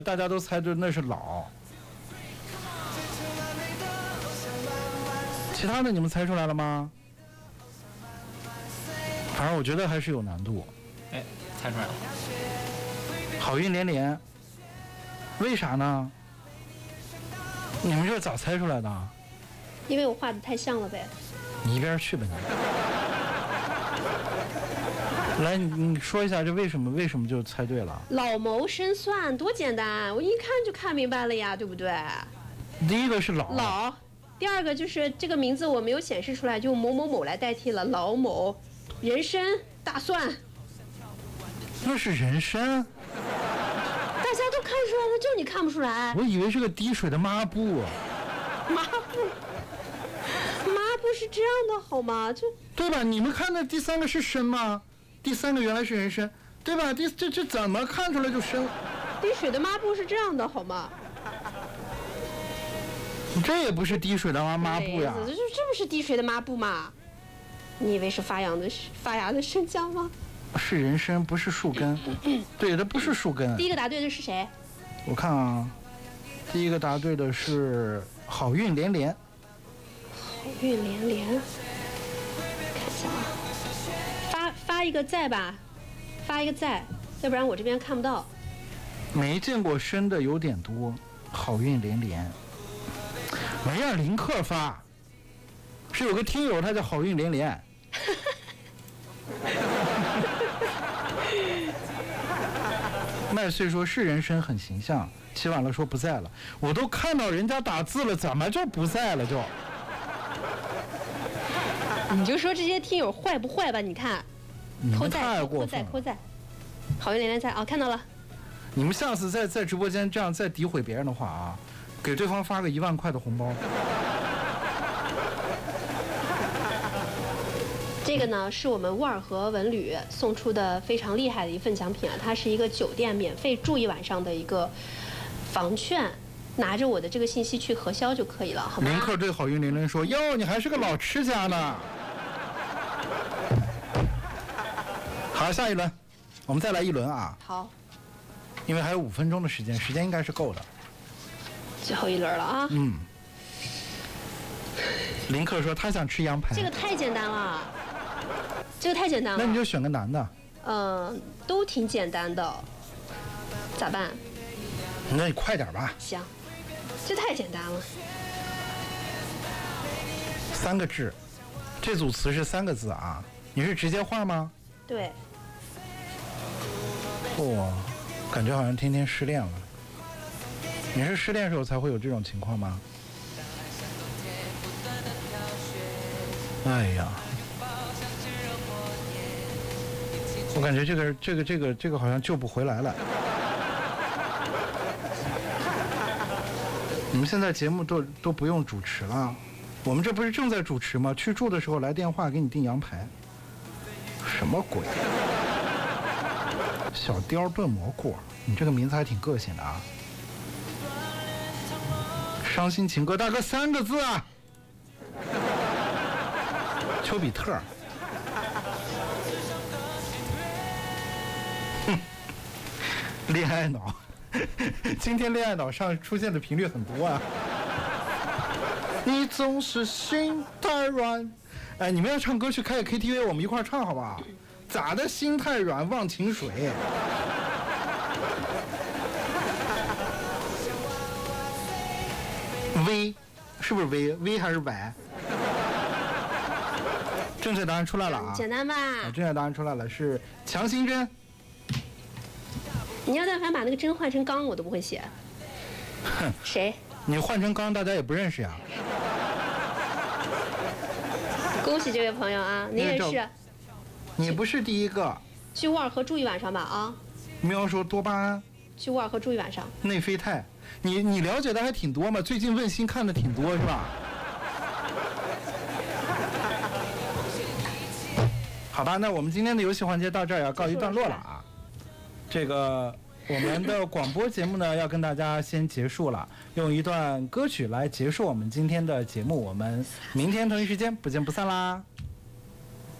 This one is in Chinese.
大家都猜对那是老。其他的你们猜出来了吗？反正我觉得还是有难度。 哎，猜出来了。 好运连连，为啥呢？你们这咋猜出来的？ 因为我画的太像了呗。 你一边去吧你。来，你说一下这为什么就猜对了？ 老谋深算多简单，我一看就看明白了呀，对不对？ 第一个是老， 第二个就是这个名字我没有显示出来，就用某某某来代替了，老某，人参、大蒜。 那是人参。 大家都看出来了，就你看不出来。 我以为是个滴水的抹布。 抹布是这样的好吗？就对吧？你们看的第三个是参吗？第三个原来是人参，对吧？这怎么看出来就参？ 滴水的抹布是这样的好吗？ 这也不是滴水的抹布呀。 这不是滴水的抹布吗？你以为是发芽的生姜吗？ 是人参，不是树根。对，它不是树根。 第一个答对的是谁？ 我看啊，第一个答对的是好运连连。 好运连连，看一下啊，发一个在吧，发一个在，要不然我这边看不到。 没见过参的有点多，好运连连。没让林克发，是有个听友他叫好运连连。麦穗说是人参很形象，起晚了说不在了，我都看到人家打字了，怎么就不在了就？ 你就说这些听友坏不坏吧？你看， 扣在， 好运连连在啊，看到了。 你们下次在直播间这样再诋毁别人的话啊，给对方发个1万块的红包。 这个呢是我们沃尔和文旅送出的非常厉害的一份奖品啊，它是一个酒店免费住1晚上的一个房券。拿着我的这个信息去核销就可以了，好吗？ 林克对好运连连说：“哟，你还是个老吃家呢。”好，下一轮，我们再来一轮啊。 好。 因为还有5分钟的时间，时间应该是够的。 最后一轮了啊。 林克说他想吃羊排。 这个太简单了，那你就选个男的。 都挺简单的，咋办？ 那你快点吧。 行，这太简单了。 3个字，这组词是3个字啊。你是直接画吗？ 对。 感觉好像天天失恋了。你是失恋时候才会有这种情况吗？哎呀，我感觉这个好像救不回来了。你们现在节目都不用主持了，我们这不是正在主持吗？去住的时候来电话给你订羊排，什么鬼？小雕炖蘑菇，你这个名字还挺个性的啊。伤心情歌大哥3个字啊。丘比特。恋爱脑。今天恋爱脑上出现的频率很多啊。你总是心太软。哎，你们要唱歌去开个 KTV， 我们一块唱好不好？咋的？心太软忘情水。V 是不是 V 还是 Y？ 正确答案出来了啊！ 简单吧？ 正确答案出来了，是强心针。 你要但凡把那个针换成钢，我都不会写。 哼， 谁？ 你换成钢，大家也不认识呀。 恭喜这位朋友啊，你也是。 你不是第一个。 去沃尔和住1晚上吧啊。 喵说多巴胺。 去沃尔和住1晚上。 内啡肽，你了解的还挺多嘛？最近问心看的挺多是吧？好吧，那我们今天的游戏环节到这儿要告一段落了啊。这个我们的广播节目呢，要跟大家先结束了，用一段歌曲来结束我们今天的节目。我们明天同一时间不见不散啦。